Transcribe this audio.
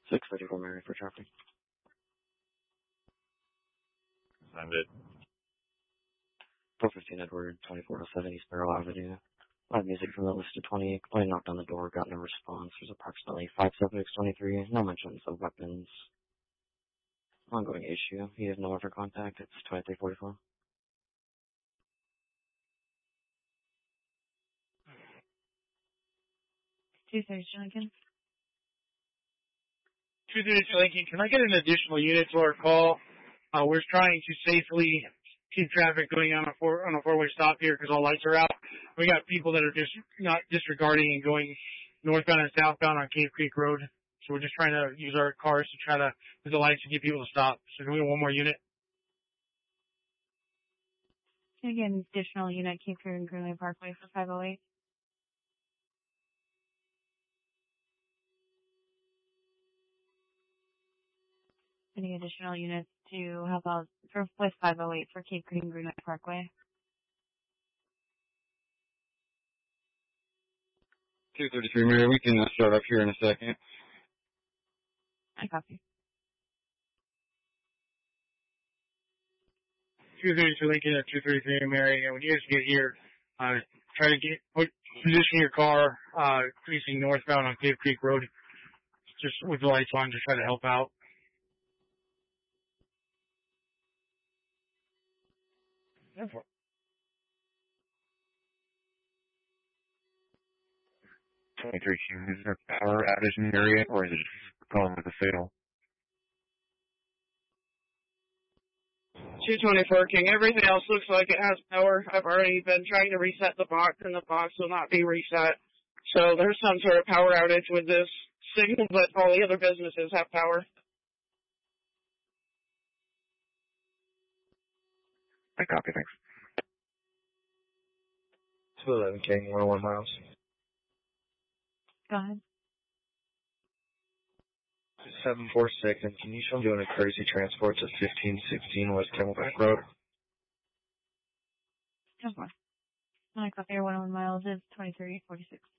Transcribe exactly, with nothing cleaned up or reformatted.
six thirty-four Mary for traffic. Send it. four fifteen Edward, twenty-four oh seven East Barrel Avenue. Live music from the list of twenty. Complaint knocked on the door, got no response. There's approximately five subjects, twenty-three. No mentions of weapons. Ongoing issue. You have no other contact. It's twenty-three forty-four. two thirty, Lincoln. two thirty, Lincoln. Can I get an additional unit to our call? Uh, we're trying to safely keep traffic going on a four on a four-way stop here because all lights are out. We got people that are just not disregarding and going northbound and southbound on Cave Creek Road. So we're just trying to use our cars to try to with the lights to get people to stop. So can we get one more unit? Can I get an additional unit, Cape Creek and Greenway Parkway for five oh eight? Any additional units to help out for, with five oh eight for Cape Creek and Greenway Parkway? two thirty-three, Mary. We can uh, start up here in a second. I copy. two thirty-two Lincoln at two thirty-three Mary. And when you guys get here, uh, try to get put, position your car uh, facing northbound on Cave Creek Road, just with the lights on, to try to help out. twenty-three Q, is there power outage in the area, or is it just calling with a fatal? two twenty-four King. Everything else looks like it has power. I've already been trying to reset the box, and the box will not be reset. So there's some sort of power outage with this signal, but all the other businesses have power. I copy, thanks. two eleven King, one oh one miles. Go ahead. seven four six, and can you show them doing a courtesy transport to fifteen sixteen West Camelback Road? Just one. I copy your one oh one miles is twenty-three forty-six.